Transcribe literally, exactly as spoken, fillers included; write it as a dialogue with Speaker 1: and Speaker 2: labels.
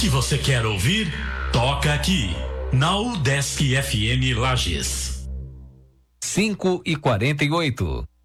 Speaker 1: que você quer ouvir, toca aqui, na Udesc F M Lages.
Speaker 2: cinco e quarenta e oito.